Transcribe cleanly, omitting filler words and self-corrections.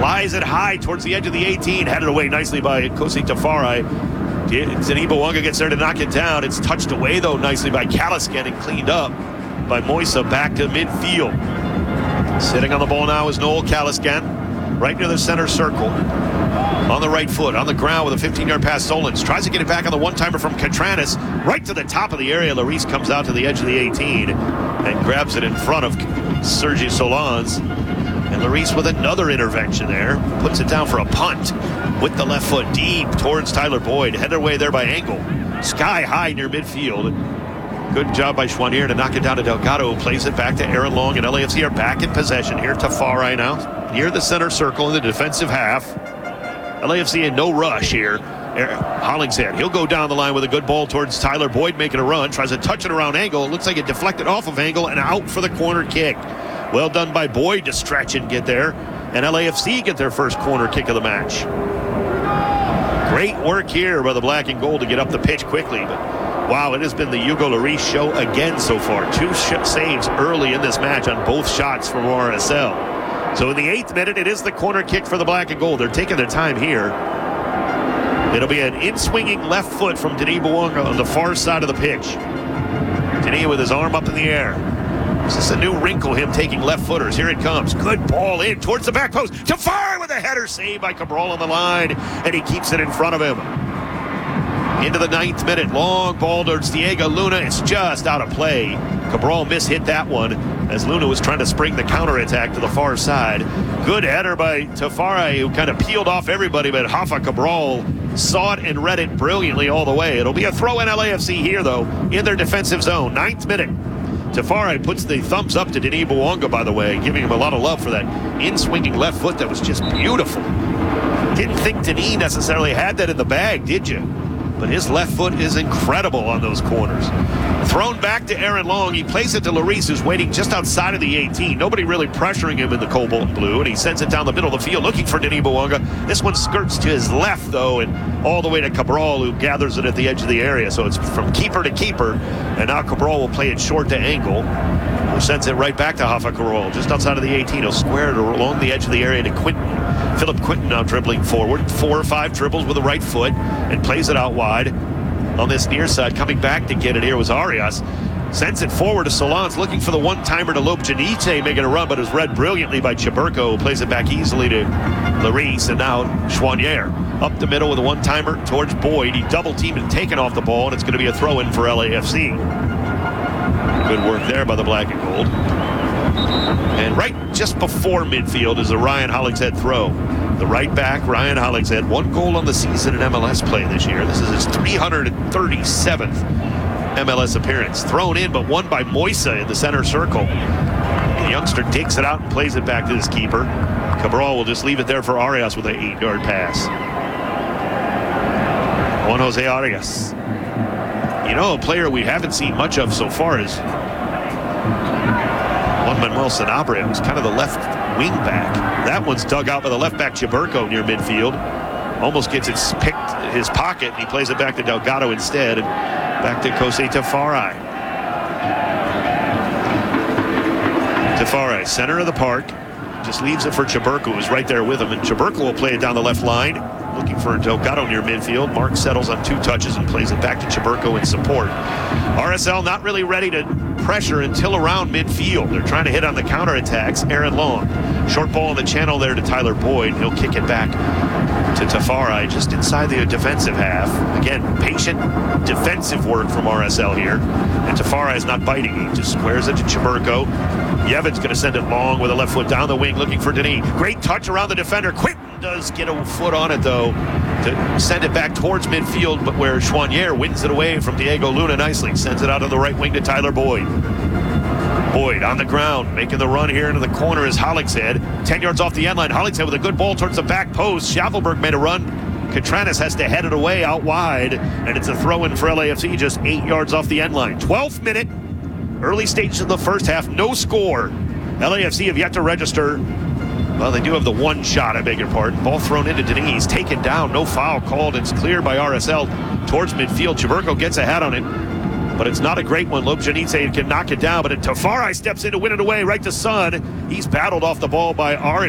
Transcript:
flies it high towards the edge of the 18, headed away nicely by Kosi Tafari. Denis Bouanga gets there to knock it down. It's touched away, though, nicely by Kalaskan and cleaned up by Moisa back to midfield. Sitting on the ball now is Noel Kalaskan, right near the center circle. On the right foot, on the ground with a 15-yard pass. Solons tries to get it back on the one-timer from Catranis, right to the top of the area. Larice comes out to the edge of the 18 and grabs it in front of Sergi Solons. And Larice with another intervention there, puts it down for a punt with the left foot deep towards Tyler Boyd. Headed away there by Engel. Sky high near midfield. Good job by Chouanier to knock it down to Delgado, who plays it back to Aaron Long, and LAFC are back in possession here. Tafari now near the center circle in the defensive half. LAFC in no rush here. Hollingshead, he'll go down the line with a good ball towards Tyler Boyd, making a run. Tries to touch it around Engel. It looks like it deflected off of Engel and out for the corner kick. Well done by Boyd to stretch and get there. And LAFC get their first corner kick of the match. Great work here by the black and gold to get up the pitch quickly. But wow, it has been the Hugo Larice show again so far. Two saves early in this match on both shots from RSL. So in the 8th minute, it is the corner kick for the black and gold. They're taking their time here. It'll be an in-swinging left foot from Denis Bouanga on the far side of the pitch. Denis with his arm up in the air. This is a new wrinkle, him taking left footers. Here it comes. Good ball in towards the back post. Tafari with a header saved by Cabral on the line, and he keeps it in front of him. Into the 9th minute, long ball towards Diego Luna. It's just out of play. Cabral mishit that one as Luna was trying to spring the counterattack to the far side. Good header by Tafari, who kind of peeled off everybody, but Rafa Cabral saw it and read it brilliantly all the way. It'll be a throw in LAFC here, though, in their defensive zone. 9th minute. Tafari puts the thumbs up to Denis Bouanga, by the way, giving him a lot of love for that in-swinging left foot that was just beautiful. Didn't think Denis necessarily had that in the bag, did you? But his left foot is incredible on those corners. Thrown back to Aaron Long. He plays it to Larice, who's waiting just outside of the 18. Nobody really pressuring him in the cobalt and blue, and he sends it down the middle of the field looking for Denis Bouanga. This one skirts to his left, though, and all the way to Cabral, who gathers it at the edge of the area. So it's from keeper to keeper, and now Cabral will play it short to Engel, who sends it right back to Rafa Cabral, just outside of the 18. He'll square it along the edge of the area to Quinton. Philip Quinton now dribbling forward. 4 or 5 dribbles with the right foot and plays it out wide. On this near side, coming back to get it here was Arias. Sends it forward to Solans, looking for the one-timer to Lope Janite, making a run, but is read brilliantly by Chiburko, who plays it back easily to Larice, and now Chouanier up the middle with a one-timer towards Boyd. He double-teamed and taken off the ball, and it's going to be a throw-in for LAFC. Good work there by the black and gold. And right just before midfield is a Ryan Hollingshead throw. The right back, Ryan Hollingshead, 1 goal on the season in MLS play this year. This is his 337th MLS appearance. Thrown in, but won by Moisa in the center circle. The youngster takes it out and plays it back to his keeper. Cabral will just leave it there for Arias with an 8-yard pass. Juan Jose Arias. You know, a player we haven't seen much of so far is Juan Manuel Sanabria, who's kind of the left wing back. That one's dug out by the left back Chiburko near midfield. Almost gets it picked his pocket, and he plays it back to Delgado instead, and back to Kosi Tafari. Tafari, center of the park, just leaves it for Chiburko, who's right there with him, and Chiburko will play it down the left line, looking for Delgado near midfield. Mark settles on 2 touches and plays it back to Chiburko in support. RSL not really ready to pressure until around midfield. They're trying to hit on the counterattacks. Aaron Long, short ball in the channel there to Tyler Boyd. He'll kick it back to Tafari just inside the defensive half. Again, patient defensive work from RSL here. And Tafari is not biting. He just squares it to Chiburko. Yevon's going to send it long with a left foot down the wing looking for Denis. Great touch around the defender. Quinton does get a foot on it, though, to send it back towards midfield, but where Chouanier wins it away from Diego Luna nicely. Sends it out on the right wing to Tyler Boyd. Boyd on the ground, making the run here into the corner is Hollingshead. 10 yards off the end line. Hollingshead with a good ball towards the back post. Schavelberg made a run. Catranis has to head it away out wide, and it's a throw-in for LAFC just 8 yards off the end line. 12th minute, early stages of the first half, no score. LAFC have yet to register. Well, they do have the one shot, I beg your pardon. Ball thrown into Denis, taken down, no foul called. It's cleared by RSL towards midfield. Chiburko gets a hat on it, but it's not a great one. Lope Janite can knock it down, but Tafari steps in to win it away right to Son. He's battled off the ball by Ari.